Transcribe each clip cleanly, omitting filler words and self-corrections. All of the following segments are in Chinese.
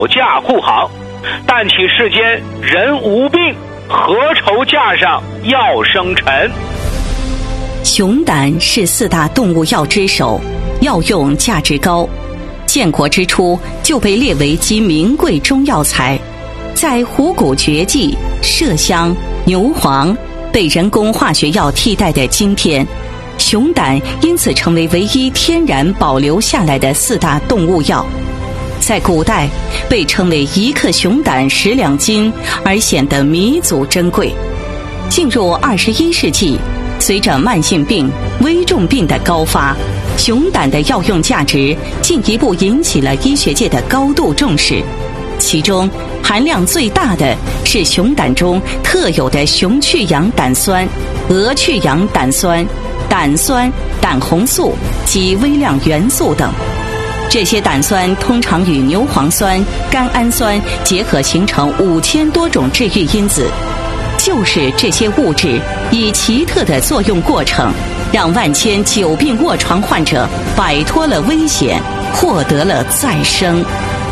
架固好，但其世间人无病，何愁架上药生尘？ 熊胆是4大动物药之首，药用价值高。建国之初就被列为极名贵中药材，在虎骨绝技、麝香、牛黄被人工化学药替代的今天，熊胆因此成为唯一天然保留下来的4大动物药。在古代被称为1克熊胆10两金，而显得弥足珍贵。进入21世纪，随着慢性病、危重病的高发，熊胆的药用价值进一步引起了医学界的高度重视。其中含量最大的是熊胆中特有的熊去氧胆酸、鹅去氧胆酸、胆酸、胆红素及微量元素等。这些胆酸通常与牛磺酸、甘氨酸结合，形成5000多种治愈因子。就是这些物质以奇特的作用过程，让万千久病卧床患者摆脱了危险，获得了再生。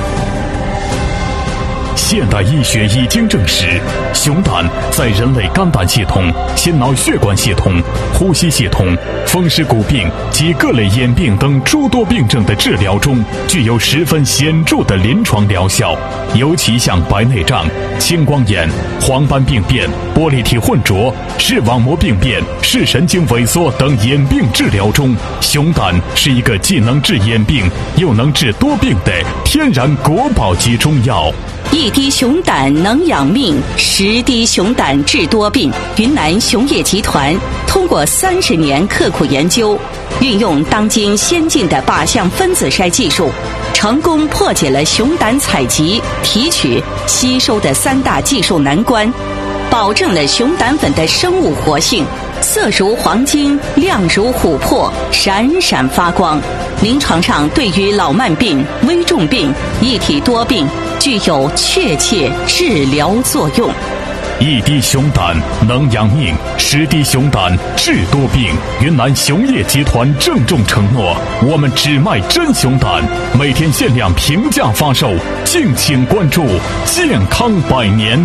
现代医学已经证实，熊胆在人类肝胆系统、心脑血管系统、呼吸系统、风湿骨病及各类眼病等诸多病症的治疗中，具有十分显著的临床疗效。尤其像白内障、青光眼、黄斑病变、玻璃体混浊、视网膜病变、视神经萎缩等眼病治疗中，熊胆是一个既能治眼病又能治多病的天然国宝级中药。 1滴熊胆能养命，10滴熊胆治多病。云南熊业集团通过30年刻苦研究，运用当今先进的靶向分子筛技术，成功破解了熊胆采集、提取、吸收的3大技术难关，保证了熊胆粉的生物活性，色如黄金，亮如琥珀，闪闪发光。临床上对于老慢病、危重病、一体多病具有确切治疗作用。 1滴熊胆能养命，10滴熊胆治多病。云南熊业集团郑重承诺，我们只卖真熊胆，每天限量平价发售，敬请关注。健康百年。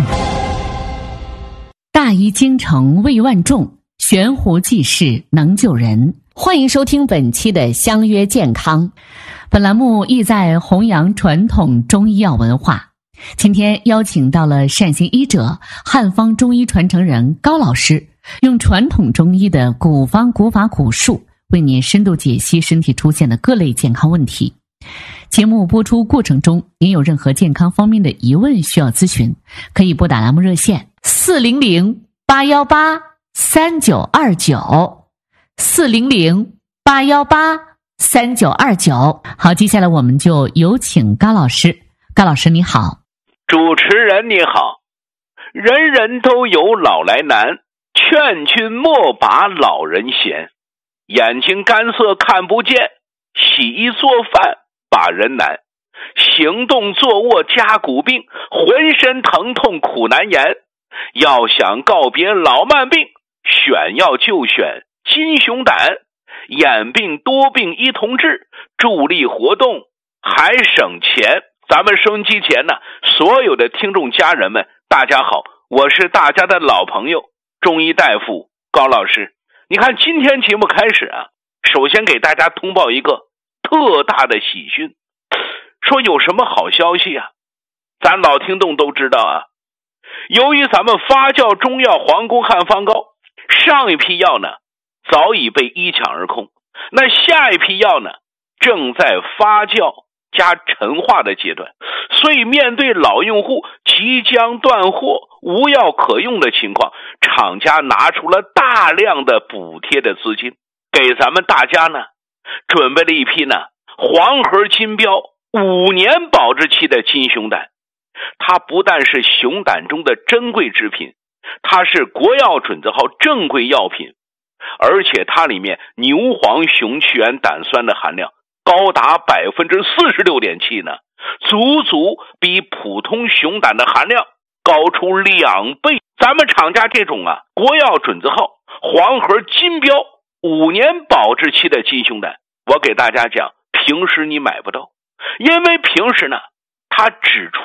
大医精诚为万众，悬壶济世能救人。欢迎收听本期的相约健康，本栏目意在弘扬传统中医药文化。今天邀请到了善行医者、汉方中医传承人高老师，用传统中医的古方古法古术，为您深度解析身体出现的各类健康问题。节目播出过程中，您有任何健康方面的疑问需要咨询，可以拨打栏目热线400-818-3929 400-818-3929。好，接下来我们就有请高老师。高老师你好。 主持人你好。人人都有老来难，劝君莫把老人嫌。眼睛干涩看不见，洗衣做饭把人难。行动坐卧加骨病，浑身疼痛苦难言。要想告别老慢病，选药就选金熊胆。眼病多病一同治，助力活动还省钱。咱们收音机前呢，所有的听众家人们，大家好，我是大家的老朋友中医大夫高老师。你看今天节目开始啊，首先给大家通报一个特大的喜讯，说有什么好消息啊？咱老听众都知道啊，由于咱们发酵中药黄宫汉方膏上一批药呢早已被一抢而空，那下一批药呢正在发酵加陈化的阶段，所以面对老用户即将断货无药可用的情况，厂家拿出了大量的补贴的资金，给咱们大家呢准备了一批呢黄盒金标5年保质期的金熊胆。它不但是熊胆中的珍贵制品，它是国药准字号正规药品，而且它里面牛黄熊去氧胆酸的含量高达 46.7% 呢，足足比普通熊胆的含量高出2倍。咱们厂家这种啊国药准字号黄盒金标5年保质期的金熊胆，我给大家讲，平时你买不到，因为平时呢他指出